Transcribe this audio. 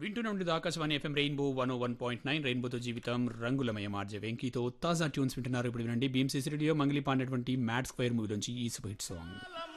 వింటూనే ఉండేది Akashvani FM rainbow 101.9 రెయిన్బోతో జీవితం రంగులమయ మార్జే వెంకీతో తాజా ట్యూన్స్ వింటున్నారు. ఇప్పుడు వినండి భీమ్సీ రేడియో మంగళి పాడినటువంటి మ్యాట్ స్క్వేర్ మూవీ నుంచి ఈ సూపర్ హిట్ సాంగ్.